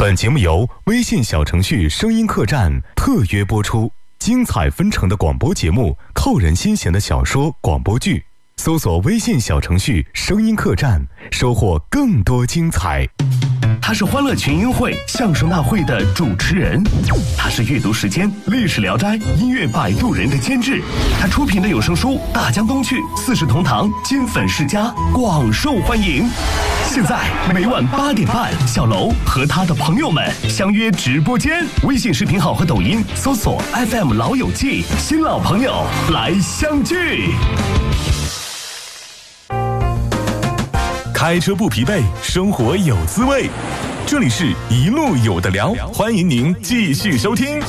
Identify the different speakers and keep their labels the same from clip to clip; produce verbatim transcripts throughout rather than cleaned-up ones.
Speaker 1: 本节目由微信小程序声音客栈特约播出，精彩纷呈的广播节目，扣人心弦的小说广播剧，搜索微信小程序声音客栈，收获更多精彩。
Speaker 2: 他是欢乐群英会相声大会的主持人，他是阅读时间历史聊斋音乐摆渡人的监制，他出品的有声书《大江东去》四世同堂金粉世家广受欢迎。现在每晚八点半，小楼和他的朋友们相约直播间，微信视频号和抖音搜索 F M 老友记，新老朋友来相聚。
Speaker 3: 开车不疲惫，生活有滋味。这里是一路有的聊，欢迎您继续收听。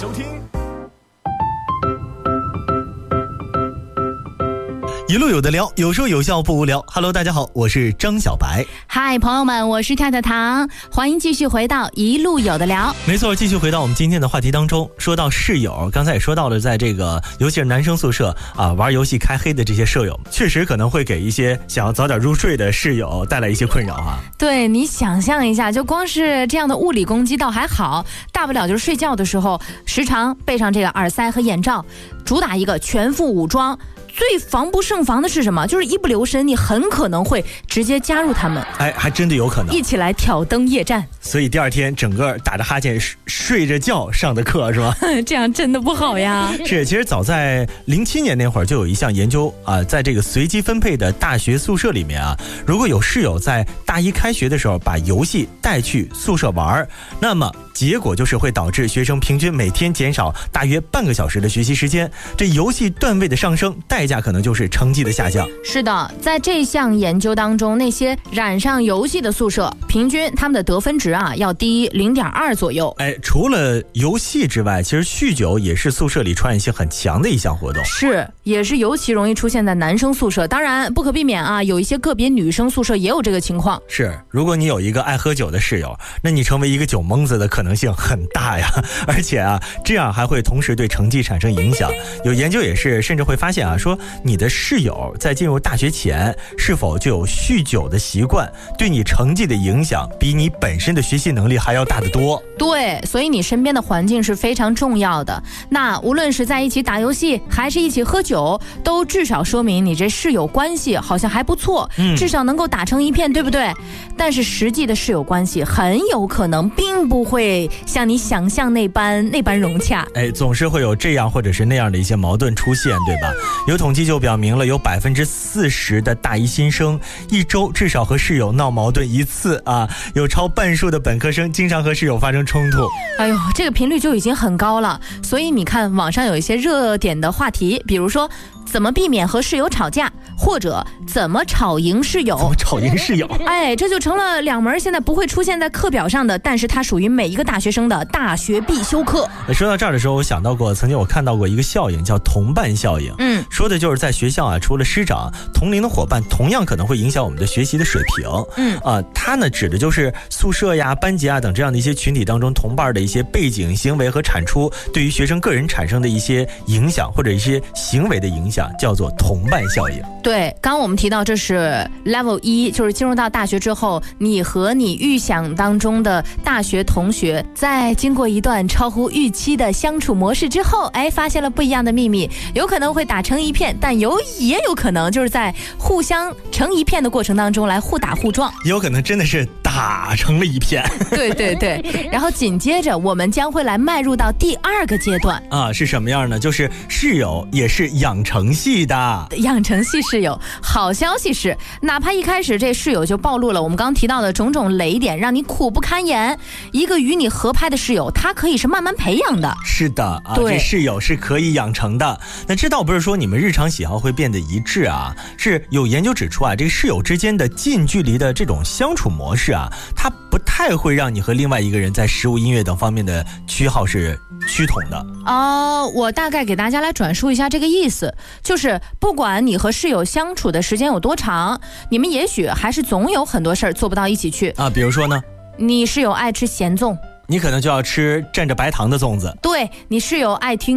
Speaker 4: 一路有的聊，有说有笑不无聊。Hello， 大家好，我是张小白。
Speaker 5: 嗨，朋友们，我是跳跳糖，欢迎继续回到一路有的聊。
Speaker 4: 没错，继续回到我们今天的话题当中，说到室友，刚才也说到了，在这个尤其是男生宿舍啊，玩游戏开黑的这些舍友，确实可能会给一些想要早点入睡的室友带来一些困扰啊。
Speaker 5: 对，你想象一下，就光是这样的物理攻击倒还好，大不了就是睡觉的时候时常备上这个耳塞和眼罩，主打一个全副武装。最防不胜防的是什么？就是一不留神，你很可能会直接加入他们。
Speaker 4: 哎，还真的有可能。
Speaker 5: 一起来挑灯夜战。
Speaker 4: 所以第二天整个打着哈欠睡着觉上的课是吧？
Speaker 5: 这样真的不好呀。
Speaker 4: 是，其实早在零七年那会儿就有一项研究啊、呃，在这个随机分配的大学宿舍里面啊，如果有室友在大一开学的时候把游戏带去宿舍玩，那么结果就是会导致学生平均每天减少大约半个小时的学习时间。这游戏段位的上升，代价可能就是成绩的下降。
Speaker 5: 是的，在这项研究当中，那些染上游戏的宿舍，平均他们的得分值啊要低零点二左右。
Speaker 4: 哎，除了游戏之外，其实酗酒也是宿舍里传染性很强的一项活动。
Speaker 5: 是，也是尤其容易出现在男生宿舍。当然不可避免啊，有一些个别女生宿舍也有这个情况。
Speaker 4: 是，如果你有一个爱喝酒的室友，那你成为一个酒蒙子的可能性很大呀。而且啊，这样还会同时对成绩产生影响。有研究也是甚至会发现啊，说你的室友在进入大学前是否就有酗酒的习惯，对你成绩的影响比你本身的学习能力还要大得多。
Speaker 5: 对，所以你身边的环境是非常重要的。那无论是在一起打游戏还是一起喝酒，都至少说明你这室友关系好像还不错、嗯、至少能够打成一片，对不对？但是实际的室友关系很有可能并不会像你想象那般那般融洽。
Speaker 4: 哎，总是会有这样或者是那样的一些矛盾出现，对吧？有统计就表明了，有百分之四十的大一新生一周至少和室友闹矛盾一次啊，有超半数的本科生经常和室友发生冲突。
Speaker 5: 哎呦，这个频率就已经很高了。所以你看网上有一些热点的话题，比如说怎么避免和室友吵架，或者怎么吵赢室友。
Speaker 4: 怎么吵赢室友？
Speaker 5: 哎，这就成了两门现在不会出现在课表上的，但是它属于每一个大学生的大学必修课。
Speaker 4: 说到这儿的时候，我想到过，曾经我看到过一个效应，叫同伴效应。
Speaker 5: 嗯，
Speaker 4: 说的就是在学校啊，除了师长，同龄的伙伴同样可能会影响我们的学习的水平。
Speaker 5: 嗯
Speaker 4: 啊、呃，它呢指的就是宿舍呀、班级啊等这样的一些群体当中同伴的一些背景、行为和产出对于学生个人产生的一些影响或者一些行为的影响，叫做同伴效应。
Speaker 5: 对，刚刚我们提到这是 level 一，就是进入到大学之后，你和你预想当中的大学同学在经过一段超乎预期的相处模式之后，哎，发现了不一样的秘密，有可能会打成一片，但有也有可能就是在互相成一片的过程当中来互打互撞，
Speaker 4: 也有可能真的是打成了一片。
Speaker 5: 对对对，然后紧接着我们将会来迈入到第二个阶段
Speaker 4: 啊，是什么样呢？就是室友也是养成系的。
Speaker 5: 养成系室友，好消息是，哪怕一开始这室友就暴露了我们刚提到的种种雷点，让你苦不堪言，一个与你合拍的室友，他可以是慢慢培养的。
Speaker 4: 是的啊，这室友是可以养成的。那这倒不是说你们日常喜好会变得一致啊，是有研究指出啊，这个室友之间的近距离的这种相处模式啊，它不太会让你和另外一个人在食物、音乐等方面的区号是趋同的。
Speaker 5: 哦，我大概给大家来转述一下这个意思，就是不管你和室友相处的时间有多长，你们也许还是总有很多事儿做不到一起去
Speaker 4: 啊。比如说呢，
Speaker 5: 你室友爱吃咸粽，
Speaker 4: 你可能就要吃蘸着白糖的粽子。
Speaker 5: 对，你室友爱听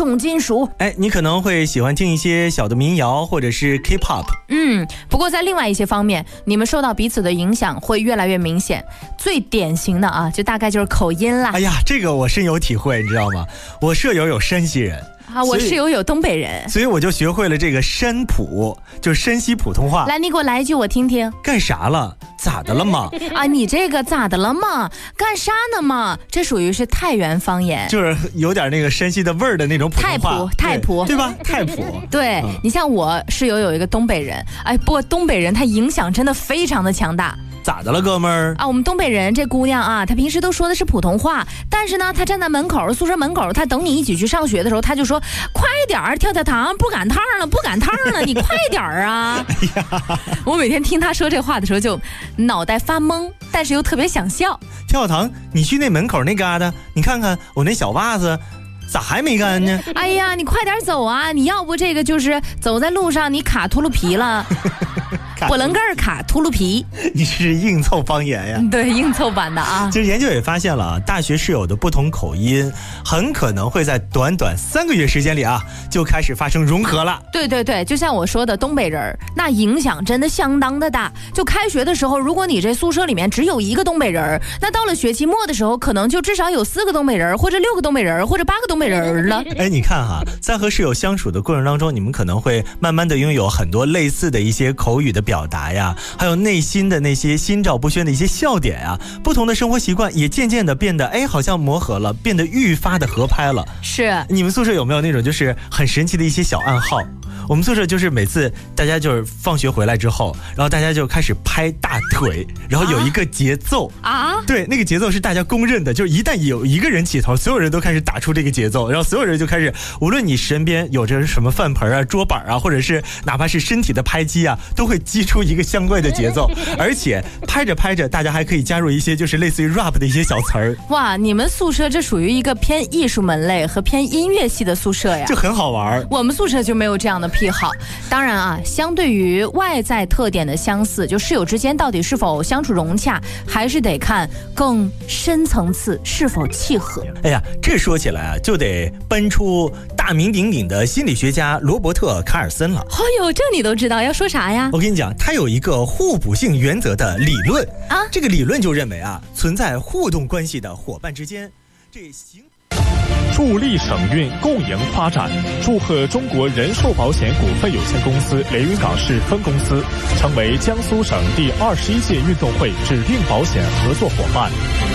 Speaker 5: 重金属。
Speaker 4: 哎，你可能会喜欢听一些小的民谣或者是 K-pop。
Speaker 5: 嗯，不过在另外一些方面，你们受到彼此的影响会越来越明显。最典型的啊，就大概就是口音啦。
Speaker 4: 哎呀，这个我深有体会，你知道吗？我舍友有山西人。
Speaker 5: 啊，我室友有东北人，
Speaker 4: 所以我就学会了这个山普，就是山西普通话。
Speaker 5: 来，你给我来一句我听听。
Speaker 4: 干啥了？咋的了嘛？
Speaker 5: 啊，你这个咋的了嘛？干啥呢嘛？这属于是太原方言，
Speaker 4: 就是有点那个山西的味儿的那种普通话。
Speaker 5: 太普，太普，
Speaker 4: 对吧？太普。
Speaker 5: 对、嗯、你像我室友有一个东北人，哎，不过东北人他影响真的非常的强大。
Speaker 4: 咋的了，哥们儿
Speaker 5: 啊？我们东北人这姑娘啊，她平时都说的是普通话，但是呢，她站在门口，宿舍门口，她等你一起去上学的时候，她就说：“快点儿，跳跳糖，不赶趟了，不赶趟了，你快点儿啊！”哎呀，我每天听她说这话的时候，就脑袋发懵，但是又特别想笑。
Speaker 4: 跳跳糖，你去那门口那旮瘩，你看看我那小袜子。咋还没干呢？
Speaker 5: 哎呀，你快点走啊！你要不这个就是走在路上你卡秃噜皮了，波棱盖卡秃噜皮。
Speaker 4: 你是硬凑方言呀？
Speaker 5: 对，硬凑版的啊。
Speaker 4: 其实研究也发现了，大学室友的不同口音，很可能会在短短三个月时间里啊，就开始发生融合了。
Speaker 5: 对对对，就像我说的，东北人那影响真的相当的大。就开学的时候，如果你这宿舍里面只有一个东北人，那到了学期末的时候，可能就至少有四个东北人，或者六个东北人，或者八个东北人了。
Speaker 4: 哎，你看哈，在和室友相处的过程当中，你们可能会慢慢的拥有很多类似的一些口语的表达呀，还有内心的那些心照不宣的一些笑点呀，不同的生活习惯也渐渐的变得哎，好像磨合了，变得愈发的合拍了。
Speaker 5: 是，
Speaker 4: 你们宿舍有没有那种就是很神奇的一些小暗号？我们宿舍就是每次大家就是放学回来之后，然后大家就开始拍大腿，然后有一个节奏啊，对，那个节奏是大家公认的，就是一旦有一个人起头，所有人都开始打出这个节奏，然后所有人就开始，无论你身边有着什么饭盆啊、桌板啊，或者是哪怕是身体的拍击啊，都会击出一个相关的节奏，而且拍着拍着，大家还可以加入一些就是类似于 rap 的一些小词儿。
Speaker 5: 哇，你们宿舍这属于一个偏艺术门类和偏音乐系的宿舍呀，
Speaker 4: 就很好玩。
Speaker 5: 我们宿舍就没有这样的癖好。当然啊，相对于外在特点的相似，就室友之间到底是否相处融洽，还是得看更深层次是否契合。
Speaker 4: 哎呀，这说起来啊，就得搬出大名鼎鼎的心理学家罗伯特·卡尔森了。
Speaker 5: 哎呦，这你都知道，要说啥呀？
Speaker 4: 我跟你讲，他有一个互补性原则的理论啊，这个理论就认为啊，存在互动关系的伙伴之间，这行。
Speaker 6: 助力省运共赢发展，祝贺中国人寿保险股份有限公司连云港市分公司成为江苏省第二十一届运动会指定保险合作伙伴。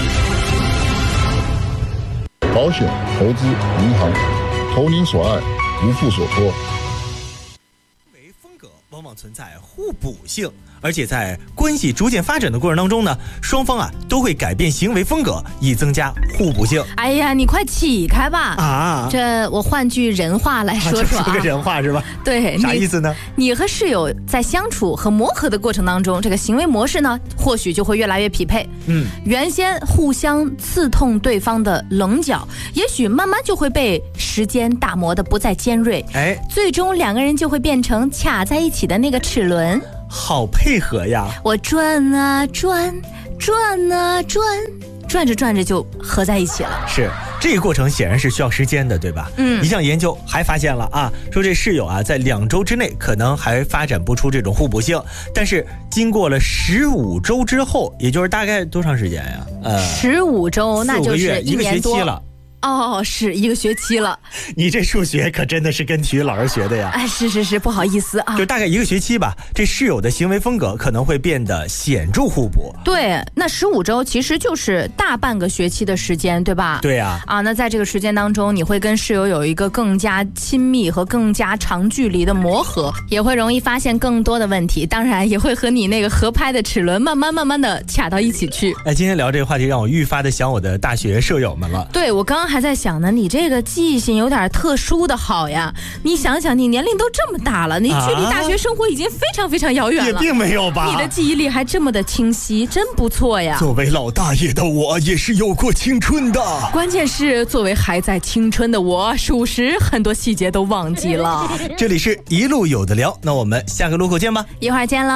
Speaker 7: 保险、投资、银行，投您所爱，无负所托。
Speaker 4: 为风格往往存在互补性。而且在关系逐渐发展的过程当中呢，双方啊都会改变行为风格，以增加互补性。
Speaker 5: 哎呀，你快起开吧！啊，这我换句人话来说说啊，
Speaker 4: 说个人话是吧？
Speaker 5: 对，
Speaker 4: 啥意思呢？
Speaker 5: 你和室友在相处和磨合的过程当中，这个行为模式呢，或许就会越来越匹配。嗯，原先互相刺痛对方的棱角，也许慢慢就会被时间打磨的不再尖锐。哎，最终两个人就会变成卡在一起的那个齿轮。
Speaker 4: 好配合呀！
Speaker 5: 我转啊转，转啊转，转着转着就合在一起了。
Speaker 4: 是，这个过程显然是需要时间的，对吧？嗯，一项研究还发现了啊，说这室友啊，在两周之内可能还发展不出这种互补性，但是经过了十五周之后，也就是大概多长时间呀？
Speaker 5: 呃，十五周，那就是
Speaker 4: 一年多了。
Speaker 5: 哦，是一个学期了。
Speaker 4: 你这数学可真的是跟体育老师学的呀！
Speaker 5: 哎，是是是，不好意思啊。
Speaker 4: 就大概一个学期吧，这室友的行为风格可能会变得显著互补。
Speaker 5: 对，那十五周其实就是大半个学期的时间，对吧？
Speaker 4: 对呀。
Speaker 5: 啊，那在这个时间当中，你会跟室友有一个更加亲密和更加长距离的磨合，也会容易发现更多的问题，当然也会和你那个合拍的齿轮慢慢慢慢的卡到一起去。
Speaker 4: 哎，今天聊这个话题，让我愈发的想我的大学舍友们了。
Speaker 5: 对，我刚刚还在想呢，你这个记忆性有点特殊的好呀。你想想，你年龄都这么大了，你距离大学生活已经非常非常遥远了。
Speaker 4: 也并没有吧？
Speaker 5: 你的记忆力还这么的清晰，真不错呀。
Speaker 7: 作为老大爷的我，也是有过青春的。
Speaker 5: 关键是作为还在青春的我，属实很多细节都忘记了。
Speaker 4: 这里是一路有的聊，那我们下个路口见吧。
Speaker 5: 一会儿见了。